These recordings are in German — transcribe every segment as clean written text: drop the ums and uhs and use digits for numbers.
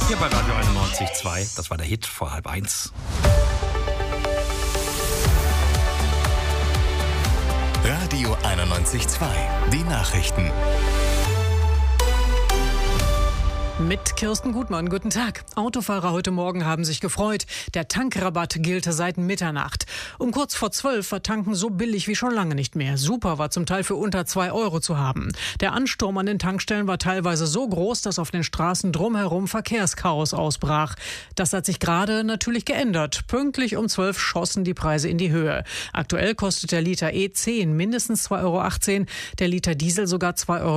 Hier bei Radio 91.2, das war der Hit vor 12:30. Radio 91.2, die Nachrichten. Mit Kirsten Gutmann, guten Tag. Autofahrer heute Morgen haben sich gefreut. Der Tankrabatt gilt seit Mitternacht. Um kurz vor 12 war Tanken so billig wie schon lange nicht mehr. Super war zum Teil für unter 2 Euro zu haben. Der Ansturm an den Tankstellen war teilweise so groß, dass auf den Straßen drumherum Verkehrschaos ausbrach. Das hat sich gerade natürlich geändert. Pünktlich um 12 schossen die Preise in die Höhe. Aktuell kostet der Liter E10 mindestens 2,18 Euro, der Liter Diesel sogar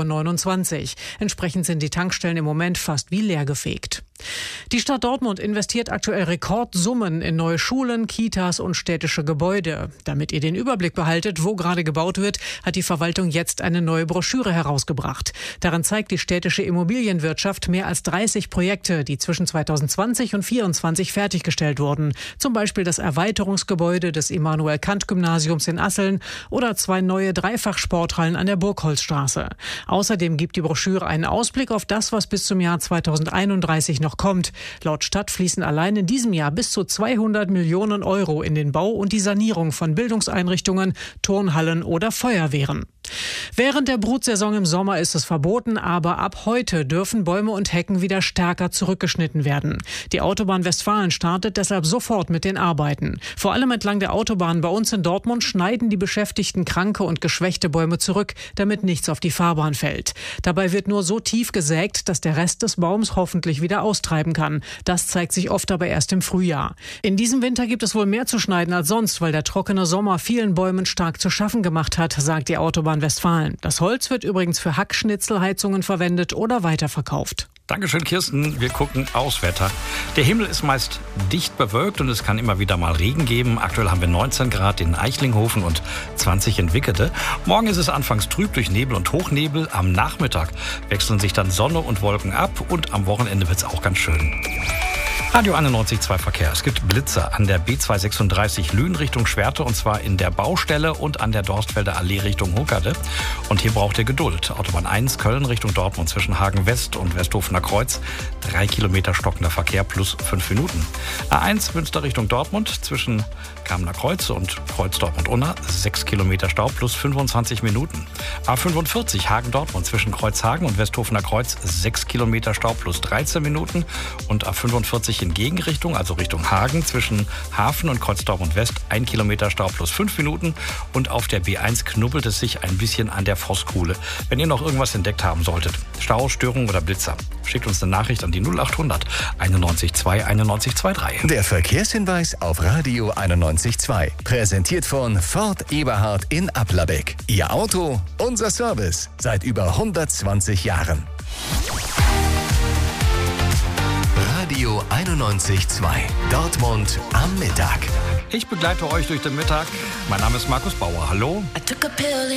2,29 Euro. Entsprechend sind die Tankstellen im Moment fast wie leergefegt. Die Stadt Dortmund investiert aktuell Rekordsummen in neue Schulen, Kitas und städtische Gebäude. Damit ihr den Überblick behaltet, wo gerade gebaut wird, hat die Verwaltung jetzt eine neue Broschüre herausgebracht. Darin zeigt die städtische Immobilienwirtschaft mehr als 30 Projekte, die zwischen 2020 und 2024 fertiggestellt wurden. Zum Beispiel das Erweiterungsgebäude des Immanuel-Kant-Gymnasiums in Asseln oder 2 neue Dreifachsporthallen an der Burgholzstraße. Außerdem gibt die Broschüre einen Ausblick auf das, was bis zum Jahr 2031 noch kommt. Laut Stadt fließen allein in diesem Jahr bis zu 200 Millionen Euro in den Bau und die Sanierung von Bildungseinrichtungen, Turnhallen oder Feuerwehren. Während der Brutsaison im Sommer ist es verboten, aber ab heute dürfen Bäume und Hecken wieder stärker zurückgeschnitten werden. Die Autobahn Westfalen startet deshalb sofort mit den Arbeiten. Vor allem entlang der Autobahn bei uns in Dortmund schneiden die Beschäftigten kranke und geschwächte Bäume zurück, damit nichts auf die Fahrbahn fällt. Dabei wird nur so tief gesägt, dass der Rest des Baums hoffentlich wieder austreiben kann. Das zeigt sich oft aber erst im Frühjahr. In diesem Winter gibt es wohl mehr zu schneiden als sonst, weil der trockene Sommer vielen Bäumen stark zu schaffen gemacht hat, sagt die Autobahn Westfalen. Das Holz wird übrigens für Hackschnitzelheizungen verwendet oder weiterverkauft. Dankeschön, Kirsten. Wir gucken aufs Wetter. Der Himmel ist meist dicht bewölkt und es kann immer wieder mal Regen geben. Aktuell haben wir 19 Grad in Eichlinghofen und 20 in Wickede. Morgen ist es anfangs trüb durch Nebel und Hochnebel. Am Nachmittag wechseln sich dann Sonne und Wolken ab und am Wochenende wird es auch ganz schön. Radio 91.2 Verkehr. Es gibt Blitzer an der B236 Lünen Richtung Schwerte und zwar in der Baustelle und an der Dorstfelder Allee Richtung Huckerde. Und hier braucht ihr Geduld. Autobahn 1 Köln Richtung Dortmund zwischen Hagen West und Westhofener Kreuz. 3 Kilometer stockender Verkehr plus 5 Minuten. A1 Münster Richtung Dortmund zwischen Kamener Kreuz und Kreuz Dortmund-Unna. 6 Kilometer Stau plus 25 Minuten. A45 Hagen Dortmund zwischen Kreuzhagen und Westhofener Kreuz. 6 Kilometer Stau plus 13 Minuten. Und A45 in Gegenrichtung, also Richtung Hagen, zwischen Hafen und Kreuz Dortmund West, 1 Kilometer Stau plus 5 Minuten. Und auf der B1 knubbelt es sich ein bisschen an der Vosskuhle. Wenn ihr noch irgendwas entdeckt haben solltet, Stau, Störung oder Blitzer, schickt uns eine Nachricht an die 0800 91 2 91 23. Der Verkehrshinweis auf Radio 91.2. Präsentiert von Ford Eberhard in Applerbeck. Ihr Auto, unser Service. Seit über 120 Jahren. Radio 91.2. Dortmund am Mittag. Ich begleite euch durch den Mittag. Mein Name ist Markus Bauer. Hallo.